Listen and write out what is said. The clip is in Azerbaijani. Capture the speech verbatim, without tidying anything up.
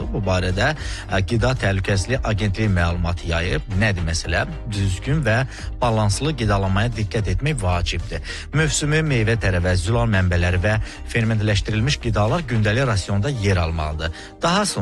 Bu barədə Qida Təhlükəsizliyi Agentliyi məlumat yayıb. Nədir məsələ? Düzgün və balanslı qidalanmaya diqqət etmək vacibdir. Mövsümü meyvə, tərəvəz, zülal mənbələri və fermentləşdirilmiş qidalar gündəlik rasionda yer almalıdır. Daha sonra